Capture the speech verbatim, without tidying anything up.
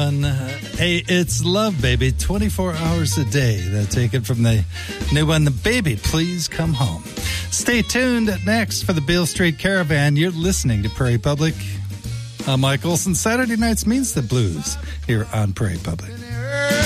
one. Hey, it's Love, Baby, twenty-four hours a day. That's taken from the new one, The Baby, Please Come Home. Stay tuned next for the Beale Street Caravan. You're listening to Prairie Public. I'm Mike Olson. Saturday nights means the blues here on Prairie Public.